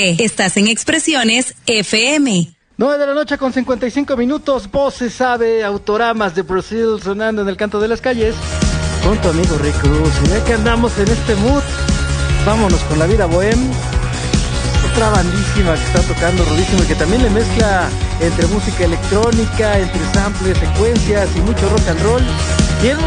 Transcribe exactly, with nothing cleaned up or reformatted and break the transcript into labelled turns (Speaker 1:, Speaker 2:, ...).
Speaker 1: Josué, estás en Expresiones F M.
Speaker 2: nueve de la noche con cincuenta y cinco minutos, Vos se sabe, Autoramas de Brasil sonando en el canto de las calles, con tu amigo Rick Cruz. Y ya que andamos en este mood, vámonos con La Vida Bohem, otra bandísima que está tocando rudísimo y que también le mezcla entre música electrónica, entre samples, secuencias y mucho rock and roll. Y es